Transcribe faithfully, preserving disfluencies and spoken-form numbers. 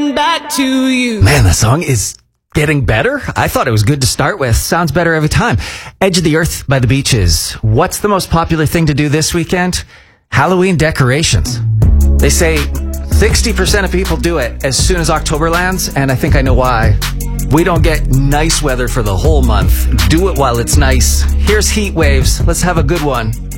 coming back to you. Man, the song is getting better. I thought it was good to start with. Sounds better every time. Edge of the Earth by the Beaches. What's the most popular thing to do this weekend? Halloween decorations. They say sixty percent of people do it as soon as October lands, and I think I know why. We don't get nice weather for the whole month. Do it while it's nice. Here's Heat Waves. Let's have a good one.